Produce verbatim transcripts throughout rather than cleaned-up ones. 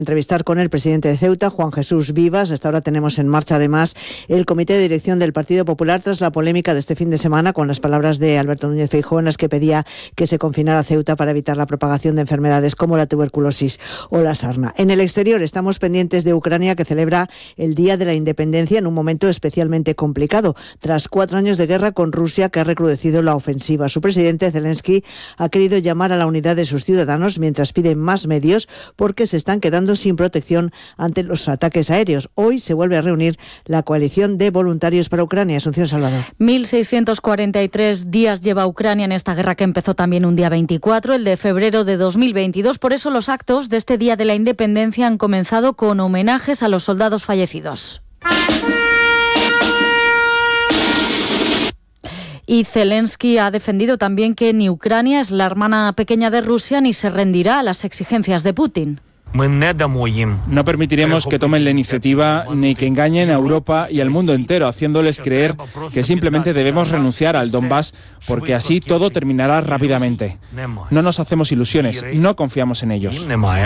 entrevistar con el presidente de Ceuta, Juan Jesús Vivas. Hasta ahora tenemos en marcha además el comité de dirección del Partido Popular tras la polémica de este fin de semana con las palabras de Alberto Núñez Feijóo en las que pedía que se confinara Ceuta para evitar la propagación de enfermedades como la tuberculosis o la sarna. En el exterior estamos pendientes de Ucrania, que celebra el Día de la Independencia en un momento especialmente complicado tras cuatro años de guerra con Rusia, que ha recrudecido la ofensiva. Su presidente Zelensky ha querido llamar a la unidad de sus ciudadanos mientras piden más medios porque se están quedando sin protección ante los ataques aéreos. Hoy se vuelve a reunir la coalición de voluntarios para Ucrania. Asunción Salvador. mil seiscientos cuarenta y tres días lleva Ucrania en esta guerra que empezó también un día veinticuatro, el de febrero de dos mil veintidós. Por eso los actos de este Día de la Independencia han comenzado con homenajes a los soldados fallecidos. Y Zelensky ha defendido también que ni Ucrania es la hermana pequeña de Rusia ni se rendirá a las exigencias de Putin. No permitiremos que tomen la iniciativa ni que engañen a Europa y al mundo entero, haciéndoles creer que simplemente debemos renunciar al Donbass porque así todo terminará rápidamente. No nos hacemos ilusiones, no confiamos en ellos.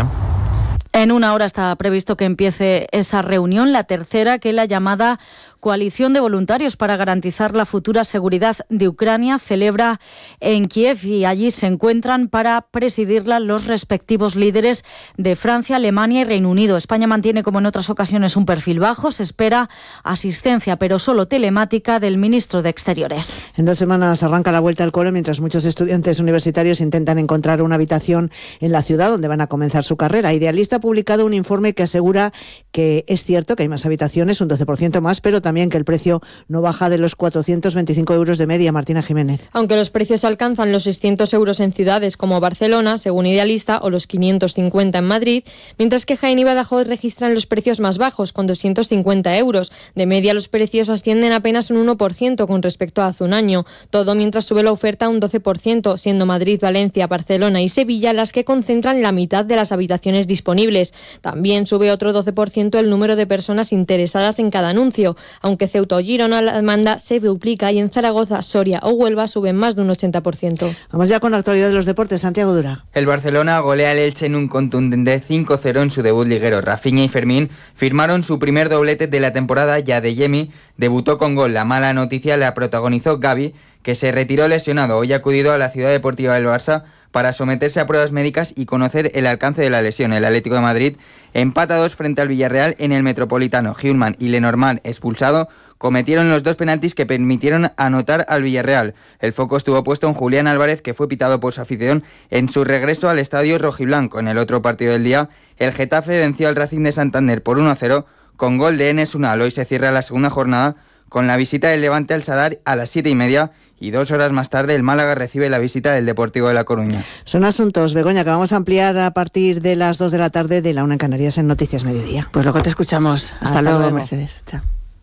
En una hora está previsto que empiece esa reunión, la tercera, que la llamada Coalición de Voluntarios para garantizar la futura seguridad de Ucrania celebra en Kiev, y allí se encuentran para presidirla los respectivos líderes de Francia, Alemania y Reino Unido. España mantiene, como en otras ocasiones, un perfil bajo. Se espera asistencia, pero solo telemática, del ministro de Exteriores. En dos semanas arranca la vuelta al cole, mientras muchos estudiantes universitarios intentan encontrar una habitación en la ciudad donde van a comenzar su carrera. Idealista ha publicado un informe que asegura que es cierto que hay más habitaciones, un doce por ciento más, pero también que el precio no baja de los cuatrocientos veinticinco euros de media. Martina Jiménez. Aunque los precios alcanzan los seiscientos euros en ciudades como Barcelona, según Idealista, o los quinientos cincuenta en Madrid, mientras que Jaén y Badajoz registran los precios más bajos, con doscientos cincuenta euros. De media, los precios ascienden apenas un uno por ciento con respecto a hace un año. Todo mientras sube la oferta un doce por ciento, siendo Madrid, Valencia, Barcelona y Sevilla las que concentran la mitad de las habitaciones disponibles. También sube otro doce por ciento el número de personas interesadas en cada anuncio. Aunque Ceuta o Girona la demanda se duplica y en Zaragoza, Soria o Huelva suben más de un ochenta por ciento. Vamos ya con la actualidad de los deportes. Santiago Dura. El Barcelona golea al Elche en un contundente cinco cero en su debut liguero. Rafinha y Fermín firmaron su primer doblete de la temporada. Ya Adeyemi debutó con gol. La mala noticia la protagonizó Gavi, que se retiró lesionado. Hoy ha acudido a la Ciudad Deportiva del Barça para someterse a pruebas médicas y conocer el alcance de la lesión. El Atlético de Madrid empata dos frente al Villarreal en el Metropolitano. Hjulman y Lenormand, expulsado, cometieron los dos penaltis que permitieron anotar al Villarreal. El foco estuvo puesto en Julián Álvarez, que fue pitado por su afición en su regreso al estadio rojiblanco. En el otro partido del día, el Getafe venció al Racing de Santander por uno a cero con gol de Enes Unal. Hoy se cierra la segunda jornada con la visita del Levante al Sadar a las siete y media, y dos horas más tarde el Málaga recibe la visita del Deportivo de La Coruña. Son asuntos, Begoña, que vamos a ampliar a partir de las dos de la tarde de la una en Canarias en Noticias Mediodía. Pues luego te escuchamos. Hasta, Hasta luego, luego, Mercedes. Chao.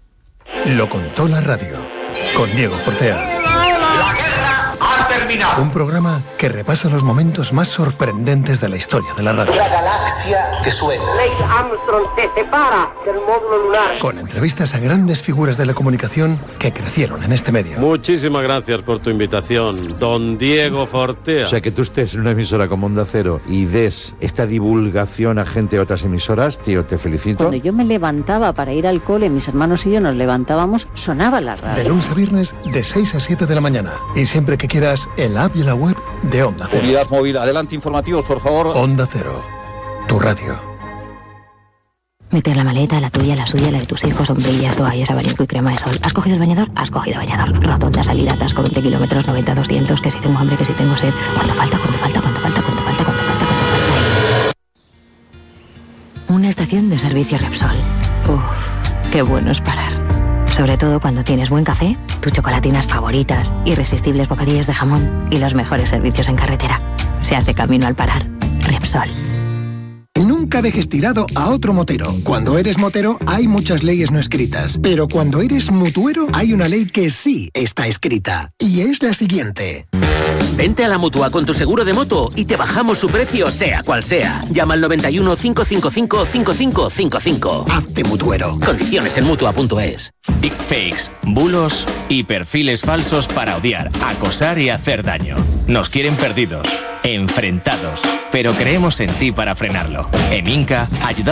Lo contó la radio, con Diego Fortea. Un programa que repasa los momentos más sorprendentes de la historia de la radio. La galaxia que suena. Neil Armstrong se separa del módulo lunar. Con entrevistas a grandes figuras de la comunicación que crecieron en este medio. Muchísimas gracias por tu invitación, don Diego Fortea. O sea, que tú estés en una emisora como Onda Cero y des esta divulgación a gente de otras emisoras, tío, te felicito. Cuando yo me levantaba para ir al cole, mis hermanos y yo nos levantábamos, sonaba la radio. De lunes a viernes, de seis a siete de la mañana. Y siempre que quieras, en la app y la web de Onda Cero. Unidad móvil, adelante, informativos, por favor. Onda Cero, tu radio. Meter la maleta, la tuya, la suya, la de tus hijos, sombrillas, toallas, abanico y crema de sol. ¿Has cogido el bañador? Has cogido bañador. Rotonda, salida, atasco, veinte kilómetros, noventa, doscientos, que si tengo hambre, que si tengo sed. ¿Cuánto falta? ¿Cuánto falta? ¿Cuánto falta? ¿Cuánto falta? ¿Cuánto falta? ¿Cuánto falta? Una estación de servicio Repsol. Uf, qué bueno es parar. Sobre todo cuando tienes buen café, tus chocolatinas favoritas, irresistibles bocadillos de jamón y los mejores servicios en carretera. Se hace camino al parar. Repsol. Nunca dejes tirado a otro motero. Cuando eres motero hay muchas leyes no escritas, pero cuando eres mutuero hay una ley que sí está escrita, y es la siguiente. Vente a la Mutua con tu seguro de moto y te bajamos su precio sea cual sea. Llama al noventa y uno, cinco cinco cinco, cinco cinco cinco cinco. Hazte mutuero. Condiciones en mutua punto es. Deepfakes, bulos y perfiles falsos para odiar, acosar y hacer daño. Nos quieren perdidos. enfrentados, pero creemos en ti para frenarlo. En Inca, ayudamos